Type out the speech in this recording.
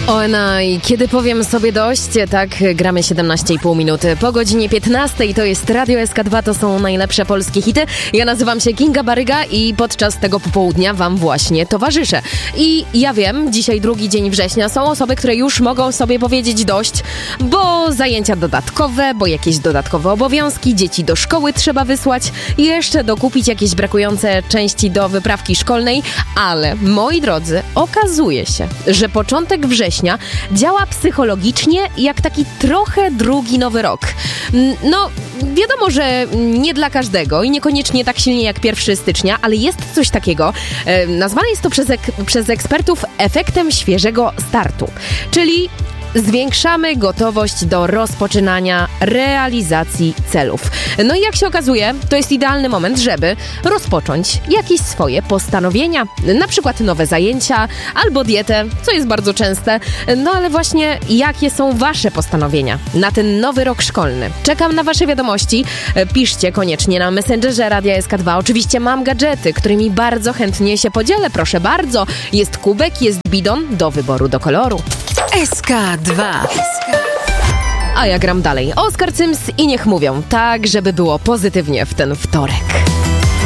I kiedy powiem sobie dość, tak, gramy 17,5 minuty po godzinie 15. To jest Radio SK2, to są najlepsze polskie hity. Ja nazywam się Kinga Baryga i podczas tego popołudnia wam właśnie towarzyszę. I ja wiem, dzisiaj drugi dzień września, są osoby, które już mogą sobie powiedzieć dość, bo zajęcia dodatkowe, bo jakieś dodatkowe obowiązki, dzieci do szkoły trzeba wysłać, jeszcze dokupić jakieś brakujące części do wyprawki szkolnej, ale moi drodzy, okazuje się, że początek września działa psychologicznie jak taki trochę drugi nowy rok. No, wiadomo, że nie dla każdego i niekoniecznie tak silnie jak 1 stycznia, ale jest coś takiego. Nazwane jest to przez ekspertów efektem świeżego startu, czyli zwiększamy gotowość do rozpoczynania realizacji celów. No i jak się okazuje, to jest idealny moment, żeby rozpocząć jakieś swoje postanowienia. Na przykład nowe zajęcia albo dietę, co jest bardzo częste. No ale właśnie jakie są wasze postanowienia na ten nowy rok szkolny? Czekam na wasze wiadomości. Piszcie koniecznie na Messengerze Radia SK2. Oczywiście mam gadżety, którymi bardzo chętnie się podzielę. Proszę bardzo. Jest kubek, jest bidon do wyboru, do koloru. SK2. A ja gram dalej. Oskar Cyms i niech mówią, tak żeby było pozytywnie w ten wtorek.